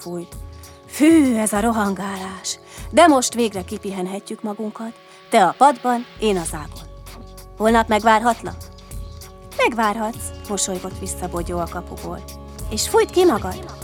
fújt. Fű, ez a rohangálás! De most végre kipihenhetjük magunkat. Te a padban, én az ágon. Holnap megvárhatlak? Megvárhatsz, mosolygott vissza Bogyó a kapuból. És fújt ki magad!